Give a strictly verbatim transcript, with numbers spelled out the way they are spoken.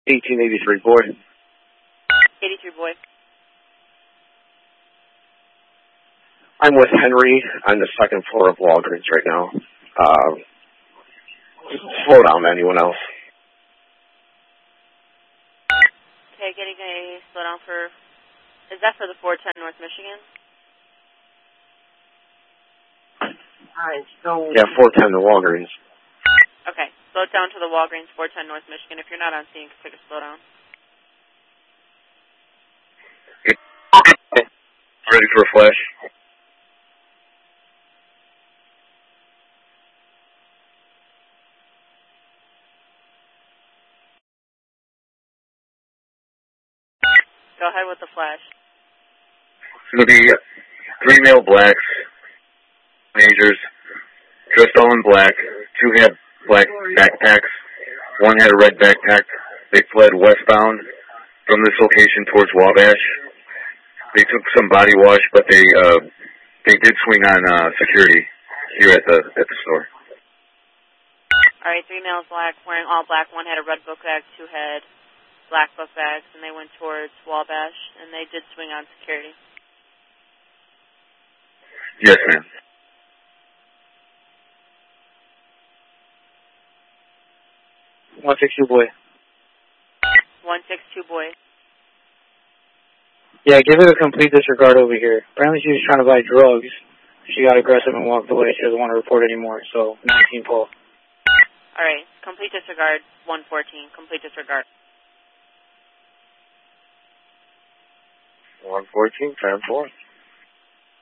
eighteen eighty-three, boy. eighty-three, boy. I'm with Henry on the second floor of Walgreens right now. Uh, slow down to anyone else. Okay, getting a slowdown for, is that for the four ten North Michigan? Alright, so... Yeah, four ten to Walgreens. Okay, slow it down to the Walgreens, four ten North Michigan. If you're not on scene, you can take a slowdown. Ready for a flash? Go ahead with the flash. It's going to be three male blacks, majors, dressed all in black. Two had black backpacks. One had a red backpack. They fled westbound from this location towards Wabash. They took some body wash, but they uh, they did swing on uh, security here at the at the store. All right, three males black, wearing all black. One had a red book bag, two had black book bags, and they went towards Wabash, and they did swing on security. Yes, ma'am. one six two, boy. one six two, boy. Yeah, give it a complete disregard over here. Apparently she was trying to buy drugs. She got aggressive and walked away. She doesn't want to report anymore, so nineteen pull. All right, complete disregard, one fourteen. Complete disregard. one fourteen, time four.